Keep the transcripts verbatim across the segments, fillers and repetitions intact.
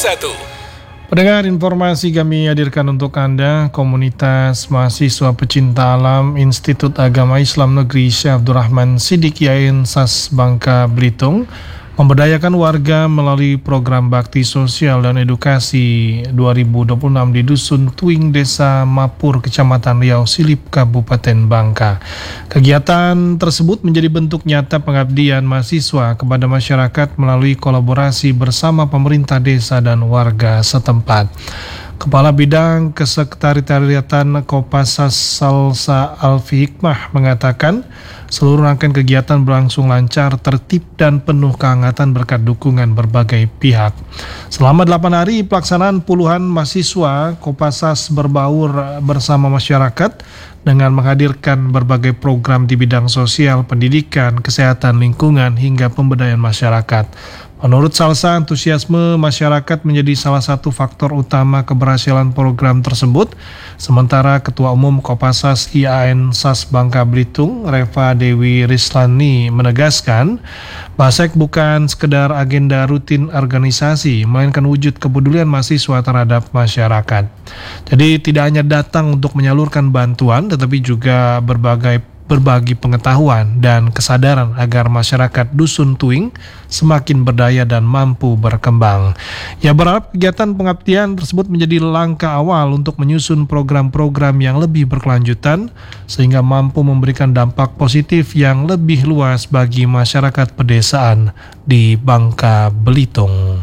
satu. Pendengar, informasi kami hadirkan untuk Anda. Komunitas mahasiswa pecinta alam Institut Agama Islam Negeri Syekh Abdul Rahman Siddiq Yain Sas Bangka Belitung memberdayakan warga melalui program bakti sosial dan edukasi dua ribu dua puluh enam di Dusun Tuing, Desa Mapur, Kecamatan Riau Silip, Kabupaten Bangka. Kegiatan tersebut menjadi bentuk nyata pengabdian mahasiswa kepada masyarakat melalui kolaborasi bersama pemerintah desa dan warga setempat. Kepala Bidang Kesekretariatan Kopassus Salsa Alfi Hikmah mengatakan seluruh rangkaian kegiatan berlangsung lancar, tertib, dan penuh kehangatan berkat dukungan berbagai pihak. Selama delapan hari pelaksanaan, puluhan mahasiswa Kopassus berbaur bersama masyarakat dengan menghadirkan berbagai program di bidang sosial, pendidikan, kesehatan, lingkungan, hingga pemberdayaan masyarakat. Menurut Salsa, antusiasme masyarakat menjadi salah satu faktor utama keberhasilan program tersebut. Sementara Ketua Umum Kopassus I A N Sas Bangka Belitung, Reva Dewi Rislani, menegaskan BASEK bukan sekedar agenda rutin organisasi, melainkan wujud kepedulian mahasiswa terhadap masyarakat. Jadi tidak hanya datang untuk menyalurkan bantuan, tetapi juga berbagai berbagi pengetahuan dan kesadaran agar masyarakat Dusun Tuing semakin berdaya dan mampu berkembang. Ia berharap kegiatan pengabdian tersebut menjadi langkah awal untuk menyusun program-program yang lebih berkelanjutan sehingga mampu memberikan dampak positif yang lebih luas bagi masyarakat pedesaan di Bangka Belitung.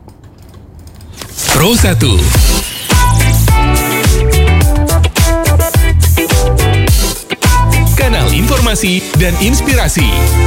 Pro satu. Kanal informasi dan inspirasi